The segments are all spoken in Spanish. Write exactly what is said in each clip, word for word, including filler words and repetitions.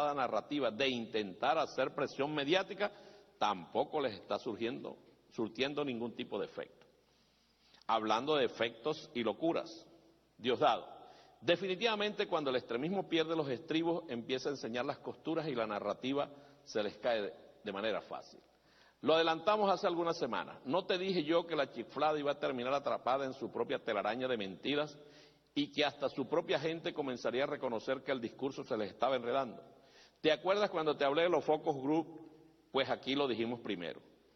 pasada narrativa de intentar hacer presión mediática tampoco les está surgiendo, surtiendo ningún tipo de efecto. Hablando de efectos y locuras, Diosdado, definitivamente cuando el extremismo pierde los estribos empieza a enseñar las costuras y la narrativa se les cae de, de manera fácil. Lo adelantamos hace algunas semanas. ¿No te dije yo que la chiflada iba a terminar atrapada en su propia telaraña de mentiras y que hasta su propia gente comenzaría a reconocer que el discurso se les estaba enredando? ¿Te acuerdas cuando te hablé de los focus group? Pues aquí lo dijimos primero.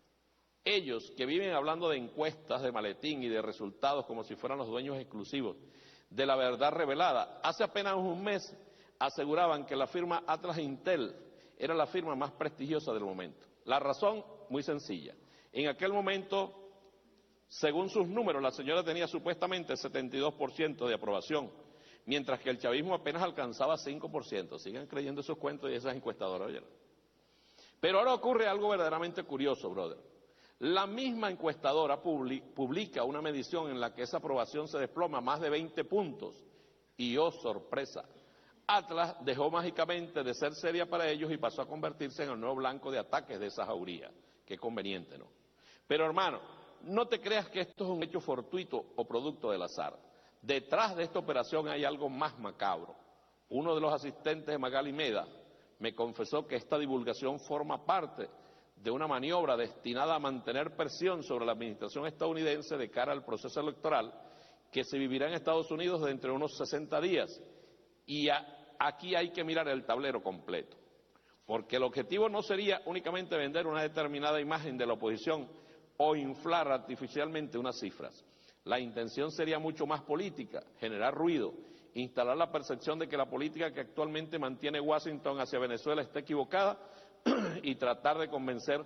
Ellos que viven hablando de encuestas, de maletín y de resultados como si fueran los dueños exclusivos de la verdad revelada, hace apenas un mes aseguraban que la firma Atlas Intel era la firma más prestigiosa del momento. La razón, muy sencilla. En aquel momento, según sus números, la señora tenía supuestamente setenta y dos por ciento de aprobación, mientras que el chavismo apenas alcanzaba cinco por ciento. Sigan creyendo esos cuentos y esas encuestadoras, oye. Pero ahora ocurre algo verdaderamente curioso, brother. La misma encuestadora publica una medición en la que esa aprobación se desploma más de veinte puntos. Y oh, sorpresa, Atlas dejó mágicamente de ser seria para ellos y pasó a convertirse en el nuevo blanco de ataques de esa jauría. Qué conveniente, ¿no? Pero hermano, no te creas que esto es un hecho fortuito o producto del azar. Detrás de esta operación hay algo más macabro. Uno de los asistentes de Magali Meda me confesó que esta divulgación forma parte de una maniobra destinada a mantener presión sobre la administración estadounidense de cara al proceso electoral que se vivirá en Estados Unidos dentro de unos sesenta días. Y a, aquí hay que mirar el tablero completo, porque el objetivo no sería únicamente vender una determinada imagen de la oposición o inflar artificialmente unas cifras. La intención sería mucho más política, generar ruido, instalar la percepción de que la política que actualmente mantiene Washington hacia Venezuela está equivocada y tratar de convencer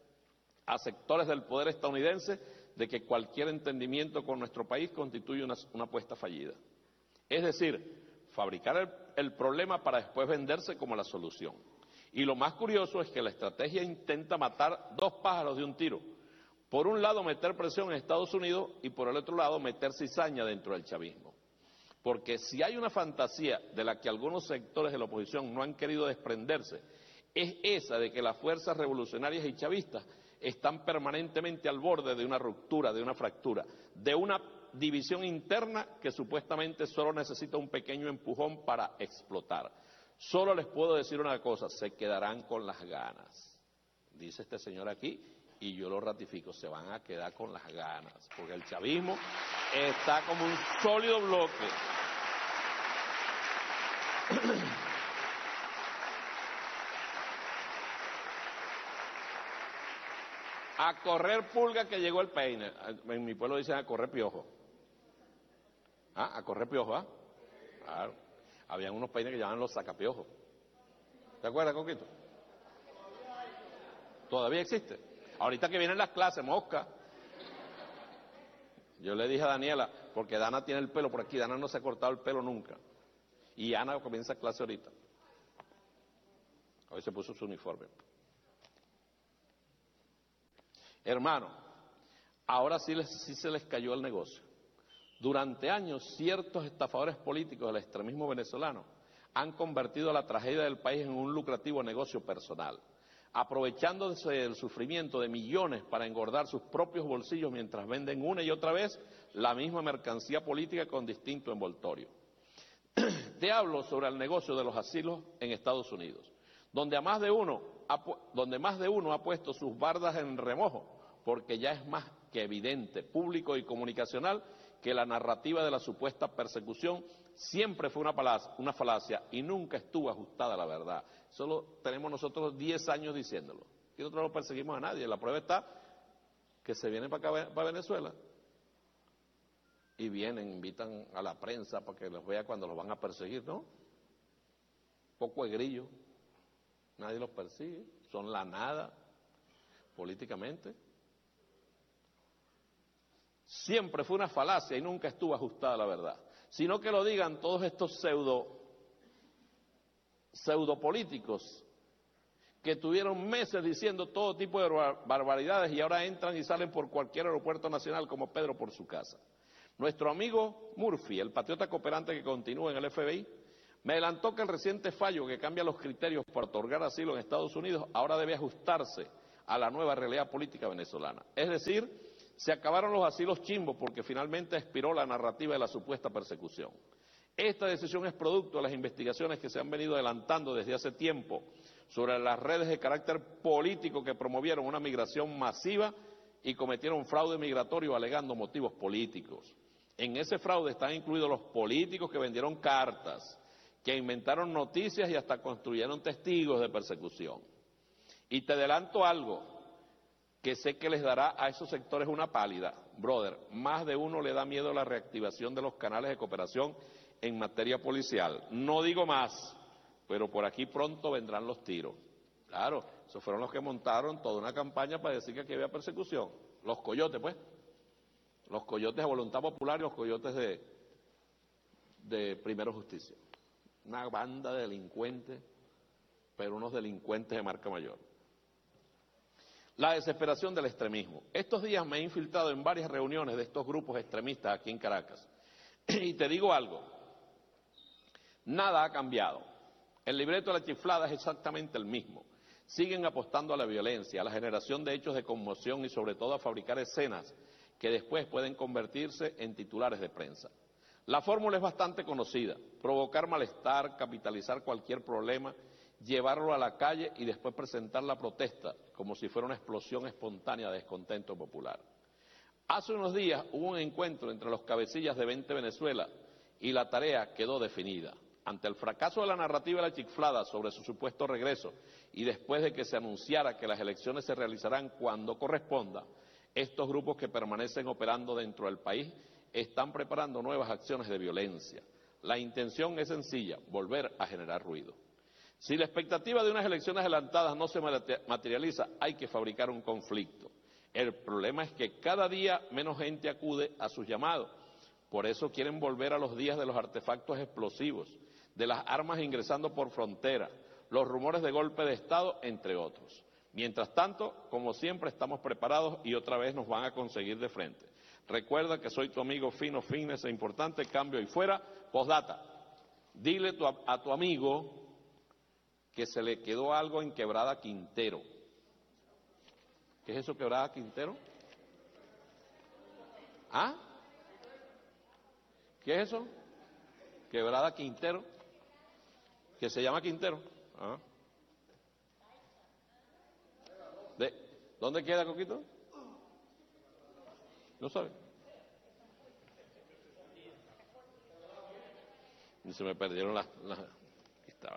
a sectores del poder estadounidense de que cualquier entendimiento con nuestro país constituye una, una apuesta fallida. Es decir, fabricar el, el problema para después venderse como la solución. Y lo más curioso es que la estrategia intenta matar dos pájaros de un tiro. Por un lado, meter presión en Estados Unidos y por el otro lado, meter cizaña dentro del chavismo. Porque si hay una fantasía de la que algunos sectores de la oposición no han querido desprenderse, es esa de que las fuerzas revolucionarias y chavistas están permanentemente al borde de una ruptura, de una fractura, de una división interna que supuestamente solo necesita un pequeño empujón para explotar. Solo les puedo decir una cosa, se quedarán con las ganas. Dice este señor aquí, y yo lo ratifico, se van a quedar con las ganas, porque el chavismo está como un sólido bloque. A correr pulga que llegó el peine. En mi pueblo dicen a correr piojo. ¿Ah? A correr piojo, ¿ah? Claro. Habían unos peines que llamaban los sacapiojos. ¿Te acuerdas, Coquito? Todavía existe. Ahorita que vienen las clases, mosca. Yo le dije a Daniela, porque Dana tiene el pelo por aquí, Dana no se ha cortado el pelo nunca. Y Ana comienza clase ahorita. Hoy se puso su uniforme. Hermano, ahora sí, les, sí se les cayó el negocio. Durante años, ciertos estafadores políticos del extremismo venezolano han convertido la tragedia del país en un lucrativo negocio personal, aprovechándose del sufrimiento de millones para engordar sus propios bolsillos mientras venden una y otra vez la misma mercancía política con distinto envoltorio. Te hablo sobre el negocio de los asilos en Estados Unidos, donde, a más de uno ha, donde más de uno ha puesto sus bardas en remojo, porque ya es más que evidente, público y comunicacional, que la narrativa de la supuesta persecución siempre fue una falacia, una falacia y nunca estuvo ajustada a la verdad. Solo tenemos nosotros diez años diciéndolo. Y nosotros no perseguimos a nadie. La prueba está que se vienen para acá, para Venezuela, y vienen, invitan a la prensa para que los vea cuando los van a perseguir, ¿no? Poco de grillo. Nadie los persigue, son la nada políticamente. Siempre fue una falacia y nunca estuvo ajustada a la verdad. Sino que lo digan todos estos pseudo, pseudopolíticos que tuvieron meses diciendo todo tipo de barbaridades y ahora entran y salen por cualquier aeropuerto nacional como Pedro por su casa. Nuestro amigo Murphy, el patriota cooperante que continúa en el F B I, Me adelantó que el reciente fallo que cambia los criterios para otorgar asilo en Estados Unidos ahora debe ajustarse a la nueva realidad política venezolana. Es decir, se acabaron los asilos chimbos porque finalmente expiró la narrativa de la supuesta persecución. Esta decisión es producto de las investigaciones que se han venido adelantando desde hace tiempo sobre las redes de carácter político que promovieron una migración masiva y cometieron fraude migratorio alegando motivos políticos. En ese fraude están incluidos los políticos que vendieron cartas, que inventaron noticias y hasta construyeron testigos de persecución. Y te adelanto algo, que sé que les dará a esos sectores una pálida. Brother, más de uno le da miedo la reactivación de los canales de cooperación en materia policial. No digo más, pero por aquí pronto vendrán los tiros. Claro, esos fueron los que montaron toda una campaña para decir que aquí había persecución. Los coyotes, pues. Los coyotes de Voluntad Popular y los coyotes de, de Primero Justicia. Una banda de delincuentes, pero unos delincuentes de marca mayor. La desesperación del extremismo. Estos días me he infiltrado en varias reuniones de estos grupos extremistas aquí en Caracas. Y te digo algo, nada ha cambiado. El libreto de la chiflada es exactamente el mismo. Siguen apostando a la violencia, a la generación de hechos de conmoción y sobre todo a fabricar escenas que después pueden convertirse en titulares de prensa. La fórmula es bastante conocida, provocar malestar, capitalizar cualquier problema, llevarlo a la calle y después presentar la protesta como si fuera una explosión espontánea de descontento popular. Hace unos días hubo un encuentro entre los cabecillas de Vente Venezuela y la tarea quedó definida. Ante el fracaso de la narrativa de la chiflada sobre su supuesto regreso y después de que se anunciara que las elecciones se realizarán cuando corresponda, estos grupos que permanecen operando dentro del país están preparando nuevas acciones de violencia. La intención es sencilla, volver a generar ruido. Si la expectativa de unas elecciones adelantadas no se materializa, hay que fabricar un conflicto. El problema es que cada día menos gente acude a sus llamados. Por eso quieren volver a los días de los artefactos explosivos, de las armas ingresando por frontera, los rumores de golpe de Estado, entre otros. Mientras tanto, como siempre, estamos preparados y otra vez nos van a conseguir de frente. Recuerda que soy tu amigo fino, fitness e importante, cambio y fuera. Postdata, dile tu, a tu amigo que se le quedó algo en Quebrada Quintero. ¿Qué es eso, Quebrada Quintero? ¿Ah? ¿Qué es eso? Quebrada Quintero. ¿Que se llama Quintero? ¿Ah? ¿De dónde queda, Coquito? ¿No sabe? Y se me perdieron las... las... Aquí estaban.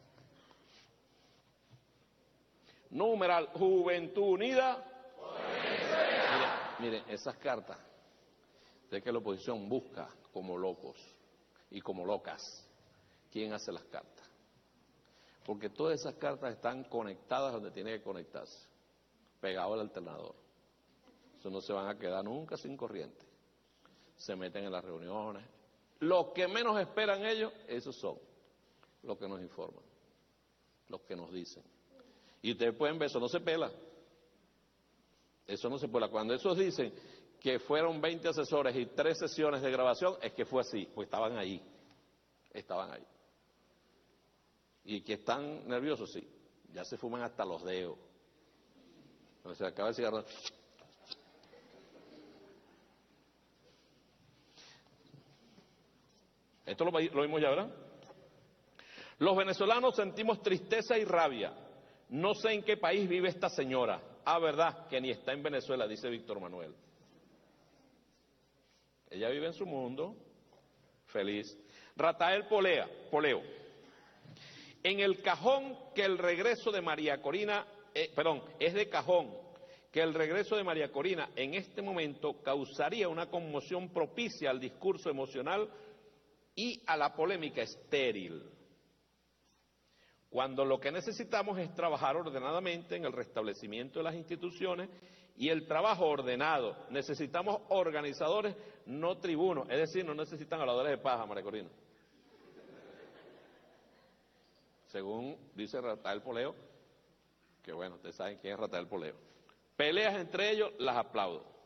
Numeral, Juventud Unida. Miren, mire, esas cartas de que la oposición busca como locos y como locas, ¿quién hace las cartas? Porque todas esas cartas están conectadas donde tiene que conectarse, pegado al alternador. Eso no se van a quedar nunca sin corriente. Se meten en las reuniones. Los que menos esperan ellos, esos son los que nos informan, los que nos dicen. Y ustedes pueden ver, eso no se pela. Eso no se pela. Cuando esos dicen que fueron veinte asesores y tres sesiones de grabación, es que fue así, pues estaban ahí. Estaban ahí. Y que están nerviosos, sí. Ya se fuman hasta los dedos. Cuando se acaba el cigarro. Esto lo, lo vimos ya, ¿verdad? Los venezolanos sentimos tristeza y rabia. No sé en qué país vive esta señora. Ah, verdad, que ni está en Venezuela, dice Víctor Manuel. Ella vive en su mundo, feliz. Ratael Polea, Poleo. En el cajón que el regreso de María Corina, eh, perdón, es de cajón que el regreso de María Corina en este momento causaría una conmoción propicia al discurso emocional y a la polémica estéril. Cuando lo que necesitamos es trabajar ordenadamente en el restablecimiento de las instituciones y el trabajo ordenado. Necesitamos organizadores, no tribunos, es decir, no necesitan habladores de paja, María Corina. Según dice Ratael Poleo, que bueno, ustedes saben quién es Ratael Poleo. Peleas entre ellos, las aplaudo.